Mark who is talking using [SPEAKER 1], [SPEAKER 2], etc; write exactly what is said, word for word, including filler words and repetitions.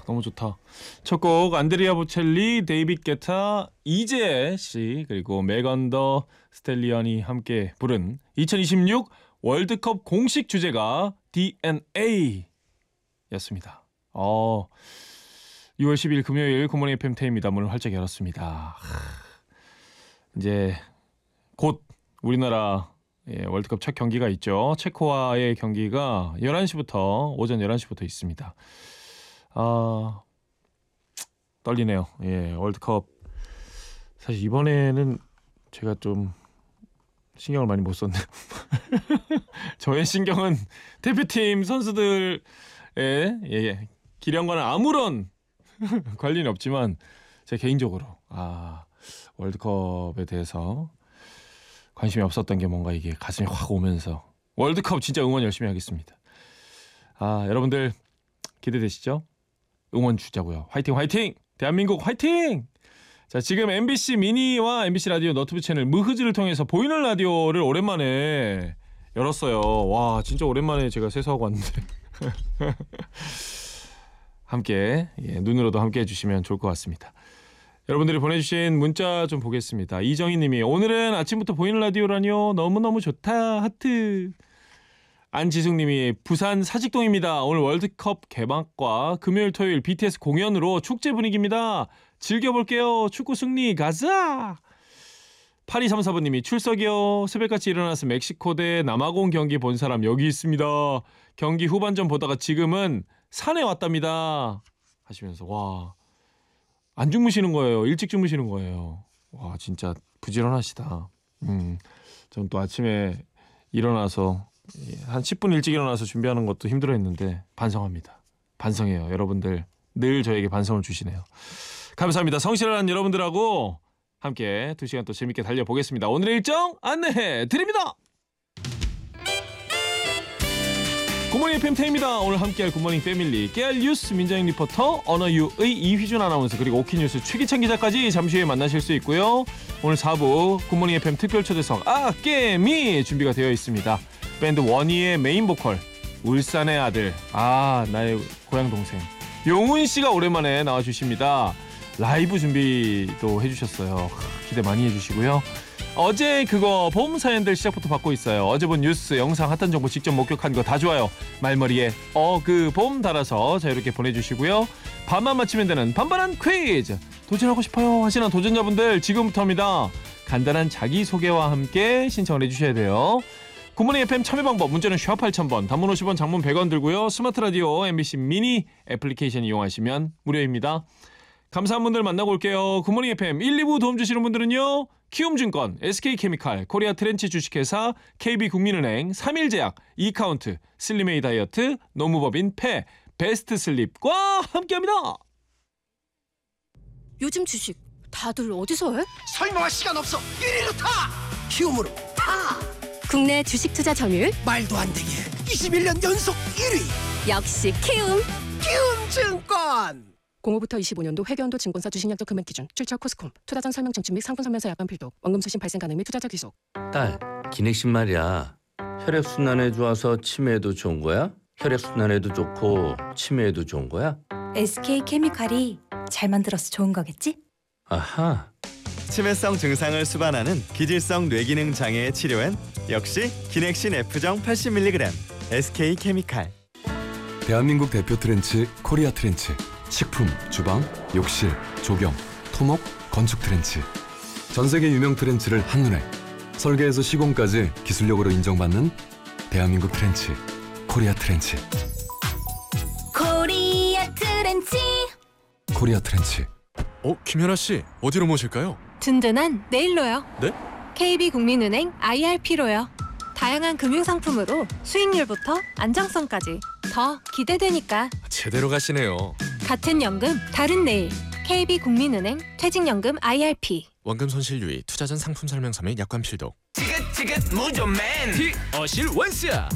[SPEAKER 1] 너무 좋다. 첫 곡 안드리아 보첼리, 데이빗 게타, 이재 씨 그리고 메건 더 스텔리언이 함께 부른 이천이십육 월드컵 공식 주제가 디엔에이였습니다. 어, 유월 십일 금요일 굿모닝 에프엠 태입니다. 문을 활짝 열었습니다. 이제 곧 우리나라 예, 월드컵 첫 경기가 있죠. 체코와의 경기가 열한 시부터 오전 열한 시부터 있습니다. 아, 떨리네요. 예, 월드컵 사실 이번에는 제가 좀 신경을 많이 못 썼네요. 저의 신경은 대표팀 선수들의 예, 기량과는 아무런 관련이 없지만 제 개인적으로 아, 월드컵에 대해서 관심이 없었던 게 뭔가 이게 가슴이 확 오면서 월드컵 진짜 응원 열심히 하겠습니다. 아, 여러분들 기대되시죠? 응원 주자고요. 화이팅 화이팅! 대한민국 화이팅! 자, 지금 엠비씨 미니와 엠비씨 라디오 너튜브 채널 무흐즈를 통해서 보이는 라디오를 오랜만에 열었어요. 와, 진짜 오랜만에 제가 세수하고 왔는데 함께 예, 눈으로도 함께 해주시면 좋을 것 같습니다. 여러분들이 보내주신 문자 좀 보겠습니다. 이정희 님이 오늘은 아침부터 보이는 라디오라뇨. 너무너무 좋다. 하트. 안지숙 님이 부산 사직동입니다. 오늘 월드컵 개막과 금요일 토요일 비티에스 공연으로 축제 분위기입니다. 즐겨볼게요. 축구 승리 가자. 팔이삼사 번 님이 출석이요. 새벽같이 일어나서 멕시코 대 남아공 경기 본 사람 여기 있습니다. 경기 후반전 보다가 지금은 산에 왔답니다. 하시면서 와... 안 주무시는 거예요. 일찍 주무시는 거예요. 와, 진짜 부지런하시다. 음, 전 또 아침에 일어나서 한 십 분 일찍 일어나서 준비하는 것도 힘들어했는데 반성합니다. 반성해요. 여러분들 늘 저에게 반성을 주시네요. 감사합니다. 성실한 여러분들하고 함께 두 시간 또 재밌게 달려보겠습니다. 오늘의 일정 안내해 드립니다. 굿모닝 에프엠 태입니다. 오늘 함께할 굿모닝 패밀리 깨알 뉴스 민정인 리포터, 언어유의 이휘준 아나운서 그리고 오키뉴스 최기찬 기자까지 잠시 후에 만나실 수 있고요. 오늘 사 부 굿모닝 에프엠 특별 초대석 아깨미 준비가 되어 있습니다. 밴드 원희의 메인 보컬 울산의 아들, 아 나의 고향 동생 용훈 씨가 오랜만에 나와주십니다. 라이브 준비도 해주셨어요. 기대 많이 해주시고요. 어제 그거 봄 사연들 시작부터 받고 있어요. 어제 본 뉴스, 영상, 핫한 정보 직접 목격한 거 다 좋아요. 말머리에 어 그 봄 달아서 자유롭게 보내주시고요. 반만 맞히면 되는 반반한 퀴즈. 도전하고 싶어요 하시는 도전자분들 지금부터입니다. 간단한 자기소개와 함께 신청을 해주셔야 돼요. 굿모닝 에프엠 참여 방법 문자는 샵 팔천 번, 단문 오십 원, 장문 백 원 들고요. 스마트 라디오 엠비씨 미니 애플리케이션 이용하시면 무료입니다. 감사한 분들 만나고 올게요. 굿모닝 에프엠 일, 이 부 도움 주시는 분들은요. 키움증권, 에스케이케미칼, 코리아 트렌치 주식회사, 케이비국민은행, 삼일제약, 이카운트, 슬림메이 다이어트, 노무법인 패, 베스트슬립과 함께합니다.
[SPEAKER 2] 요즘 주식 다들 어디서 해?
[SPEAKER 3] 설명할 시간 없어. 일 위로 타. 키움으로 타.
[SPEAKER 2] 국내 주식 투자 점유율
[SPEAKER 3] 말도 안 되게 이십일 년 연속 일 위.
[SPEAKER 2] 역시 키움.
[SPEAKER 3] 키움증권.
[SPEAKER 2] 공오부터 이십오 년도 회계연도 증권사 주식약정 금액 기준 출처 코스콤 투자 전 설명 청취 및 상품 설명서 약관 필독 원금 수신 발생 가능 및 투자자 귀속.
[SPEAKER 4] 딸, 기내식 말이야. 혈액순환에 좋아서 치매에도 좋은 거야? 혈액순환에도 좋고 치매에도 좋은 거야?
[SPEAKER 5] 에스케이케미칼이 잘 만들어서 좋은 거겠지?
[SPEAKER 4] 아하.
[SPEAKER 6] 치매성 증상을 수반하는 기질성 뇌기능 장애의 치료엔 역시 기넥신 F정 팔십 밀리그램 에스케이케미칼.
[SPEAKER 7] 대한민국 대표 트렌치 코리아 트렌치. 식품, 주방, 욕실, 조경, 토목, 건축 트렌치. 전 세계 유명 트렌치를 한눈에 설계에서 시공까지 기술력으로 인정받는 대한민국 트렌치 코리아 트렌치.
[SPEAKER 5] 코리아 트렌치.
[SPEAKER 7] 코리아 트렌치.
[SPEAKER 8] 어, 김연아 씨, 어디로 모실까요?
[SPEAKER 2] 든든한 내일로요.
[SPEAKER 8] 네?
[SPEAKER 2] 케이비국민은행 아이알피로요. 다양한 금융상품으로 수익률부터 안정성까지 더 기대되니까.
[SPEAKER 8] 제대로 가시네요.
[SPEAKER 2] 같은 연금 다른 내일. 케이비국민은행 퇴직연금 아이알피.
[SPEAKER 8] 원금 손실 유의, 투자 전 상품 설명서 및 약관 필독.
[SPEAKER 3] 지긋지긋 무좀맨.
[SPEAKER 8] 어실 원스야.